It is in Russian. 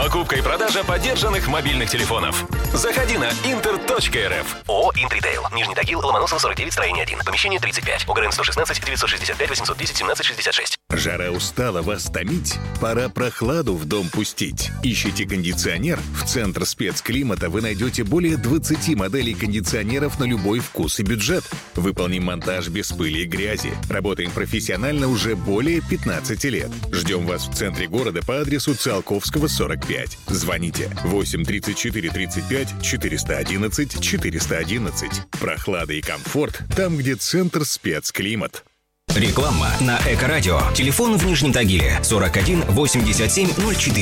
Покупка и продажа подержанных мобильных телефонов. Заходи на inter.rf. ООО «Интритейл». Нижний Тагил, Ломоносов, 49, строение 1. Помещение 35. ОГРН 116 965 810 17 66. Жара устала вас томить? Пора прохладу в дом пустить. Ищите кондиционер? В Центр спецклимата вы найдете более 20 моделей кондиционеров на любой вкус и бюджет. Выполним монтаж без пыли и грязи. Работаем профессионально уже более 15 лет. Ждем вас в центре города по адресу Циолковского, 45. Звоните 8 34 35 411 411. Прохлада и комфорт там, где Центр спецклимат. Реклама на Эко-радио. Телефон в Нижнем Тагиле 41 87 04.